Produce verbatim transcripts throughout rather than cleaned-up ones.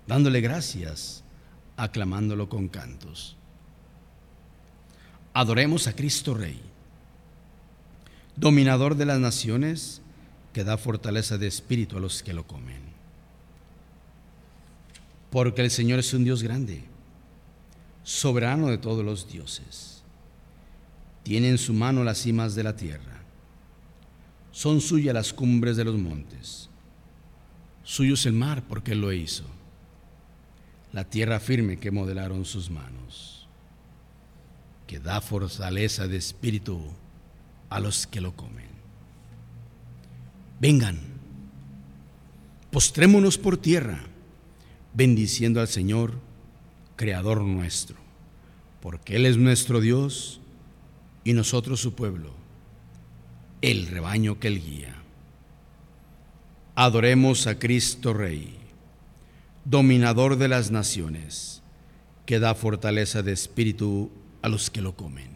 dándole gracias, aclamándolo con cantos. Adoremos a Cristo Rey, dominador de las naciones, que da fortaleza de espíritu a los que lo comen. Porque el Señor es un Dios grande, soberano de todos los dioses. Tiene en su mano las cimas de la tierra. Son suyas las cumbres de los montes. Suyo es el mar, porque Él lo hizo. La tierra firme que modelaron sus manos, que da fortaleza de espíritu a los que lo comen. Vengan, postrémonos por tierra, bendiciendo al Señor, Creador nuestro, porque Él es nuestro Dios y nosotros su pueblo, el rebaño que Él guía. Adoremos a Cristo Rey, dominador de las naciones, que da fortaleza de espíritu a los que lo comen.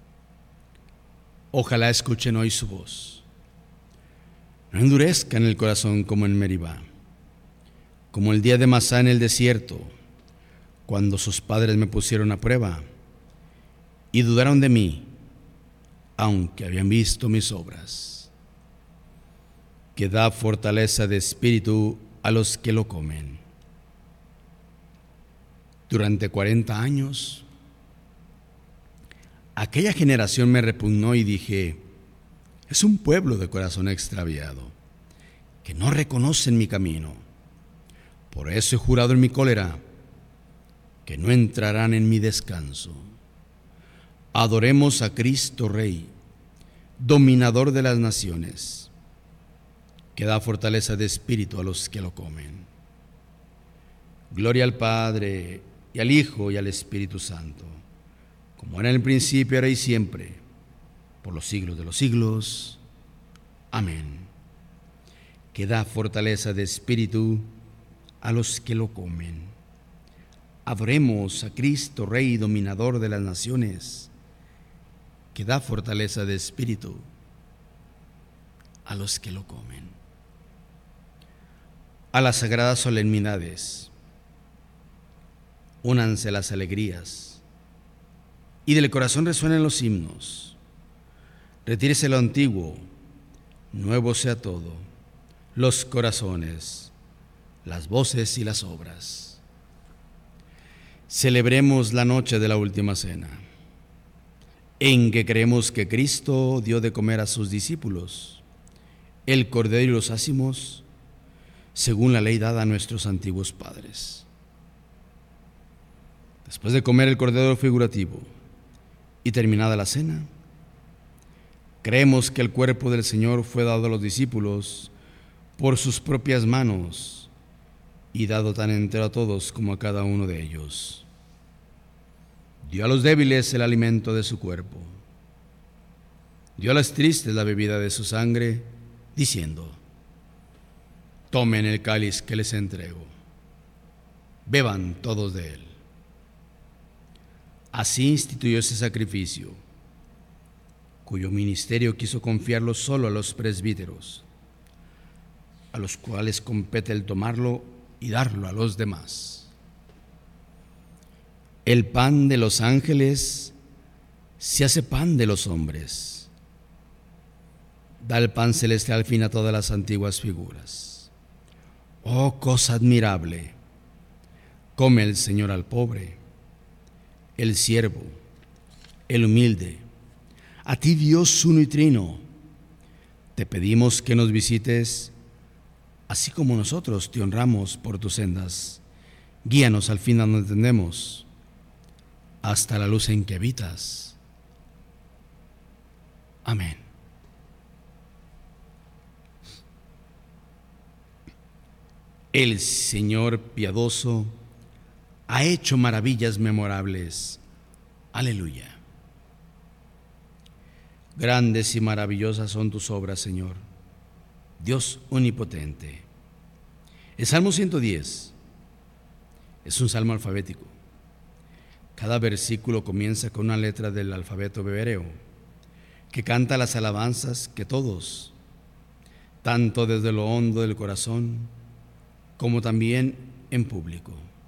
Ojalá escuchen hoy su voz. No endurezcan el corazón como en Meribá, como el día de Masá en el desierto, cuando sus padres me pusieron a prueba y dudaron de mí, aunque habían visto mis obras. Que da fortaleza de espíritu a los que lo comen. Durante cuarenta años, aquella generación me repugnó y dije: es un pueblo de corazón extraviado, que no reconocen mi camino. Por eso he jurado en mi cólera, que no entrarán en mi descanso. Adoremos a Cristo Rey, dominador de las naciones, que da fortaleza de espíritu a los que lo comen. Gloria al Padre, y al Hijo, y al Espíritu Santo, como era en el principio, ahora y siempre, por los siglos de los siglos. Amén. Que da fortaleza de espíritu a los que lo comen. Adoremos a Cristo, Rey, dominador de las naciones, que da fortaleza de espíritu a los que lo comen. A las sagradas solemnidades, únanse las alegrías, y del corazón resuenen los himnos. Retírese lo antiguo, nuevo sea todo, los corazones, las voces y las obras. Celebremos la noche de la última cena, en que creemos que Cristo dio de comer a sus discípulos el cordero y los ácimos, según la ley dada a nuestros antiguos padres. Después de comer el cordero figurativo y terminada la cena, creemos que el cuerpo del Señor fue dado a los discípulos por sus propias manos y dado tan entero a todos como a cada uno de ellos. Dio a los débiles el alimento de su cuerpo, dio a los tristes la bebida de su sangre, diciendo: tomen el cáliz que les entrego, beban todos de él. Así instituyó ese sacrificio, cuyo ministerio quiso confiarlo solo a los presbíteros, a los cuales compete el tomarlo y darlo a los demás. El pan de los ángeles se hace pan de los hombres. Da el pan celestial fin a todas las antiguas figuras. Oh, cosa admirable, come el Señor al pobre, el siervo, el humilde. A ti, Dios uno y trino, te pedimos que nos visites, así como nosotros te honramos por tus sendas. Guíanos al fin a donde tendemos, hasta la luz en que habitas. Amén. El Señor piadoso ha hecho maravillas memorables. Aleluya. Grandes y maravillosas son tus obras, Señor, Dios omnipotente. El Salmo ciento diez es un salmo alfabético. Cada versículo comienza con una letra del alfabeto hebreo, que canta las alabanzas que todos, tanto desde lo hondo del corazón, como también en público.